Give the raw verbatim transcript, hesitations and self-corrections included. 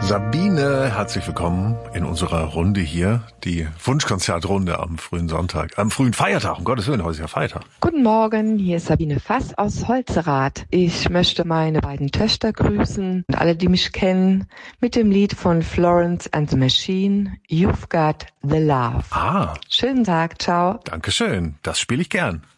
Sabine, herzlich willkommen in unserer Runde hier, die Wunschkonzertrunde am frühen Sonntag, am frühen Feiertag, um Gottes Willen, heute ist ja Feiertag. Guten Morgen, hier ist Sabine Fass aus Holzerath. Ich möchte meine beiden Töchter grüßen und alle, die mich kennen, mit dem Lied von Florence and the Machine, You've Got the Love. Ah. Schönen Tag, ciao. Dankeschön, das spiele ich gern.